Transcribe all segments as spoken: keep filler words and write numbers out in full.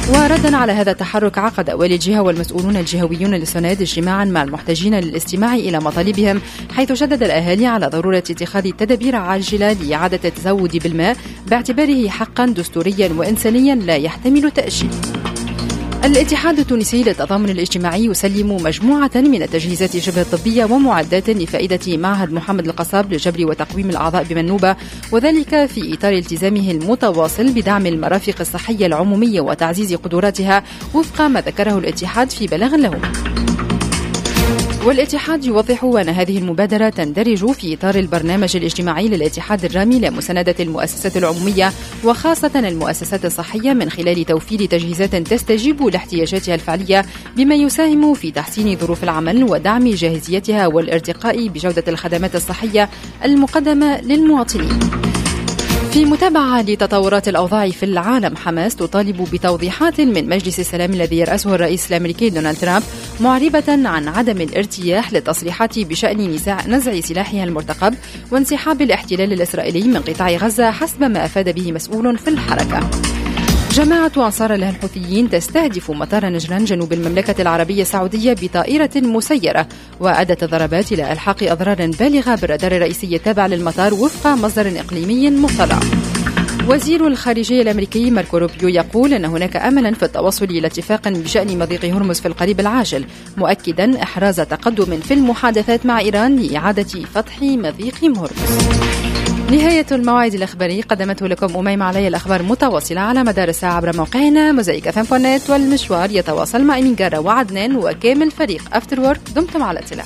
وردا على هذا التحرك، عقد والي الجهة والمسؤولون الجهويون للسناد اجتماعا مع المحتاجين للاستماع إلى مطالبهم، حيث شدد الأهالي على ضرورة اتخاذ تدابير عاجلة لإعادة التزود بالماء باعتباره حقا دستوريا وإنسانيا لا يحتمل تأجيل. الاتحاد التونسي للتضامن الاجتماعي يسلم مجموعة من التجهيزات شبه الطبية ومعدات لفائدة معهد محمد القصاب لجبر وتقويم الأعضاء بمنوبة، وذلك في إطار التزامه المتواصل بدعم المرافق الصحية العمومية وتعزيز قدراتها وفق ما ذكره الاتحاد في بلاغ له. والاتحاد يوضح أن هذه المبادرة تندرج في إطار البرنامج الاجتماعي للاتحاد الرامي لمساندة المؤسسات العمومية وخاصة المؤسسات الصحية من خلال توفير تجهيزات تستجيب لاحتياجاتها الفعلية، بما يساهم في تحسين ظروف العمل ودعم جاهزيتها والارتقاء بجودة الخدمات الصحية المقدمة للمواطنين. في متابعة لتطورات الأوضاع في العالم، حماس تطالب بتوضيحات من مجلس السلام الذي يرأسه الرئيس الأمريكي دونالد ترامب، معربة عن عدم الارتياح للتصريحات بشأن نزع سلاحها المرتقب وانسحاب الاحتلال الإسرائيلي من قطاع غزة حسب ما أفاد به مسؤول في الحركة. جماعة أنصار الله الحوثيين تستهدف مطار نجران جنوب المملكة العربية السعودية بطائرة مسيرة، وأدت الضربات إلى إلحاق أضرار بالغة بالرادار الرئيسي التابع للمطار وفق مصدر إقليمي مطلع. وزير الخارجية الأمريكي ماركو روبيو يقول أن هناك أملا في التوصل إلى اتفاق بشأن مضيق هرمز في القريب العاجل، مؤكدا إحراز تقدم في المحادثات مع إيران لإعادة فتح مضيق هرمز. نهاية الموعد الأخباري قدمته لكم أميمة علي، الأخبار متواصلة على مدار الساعة عبر موقعنا موزايك اف ام دوت نت، والمشوار يتواصل مع إيمين جارة وعدنان وكامل فريق أفتر وورك. دمتم على اطلاع.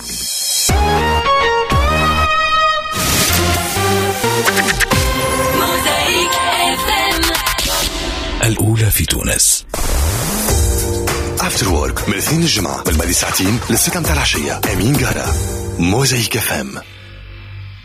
الأولى في تونس. أفتر وورك من الاثنين الجمعة بالماضي ساعتين للستة متاع العشية. أمين جارة، موزايك اف ام.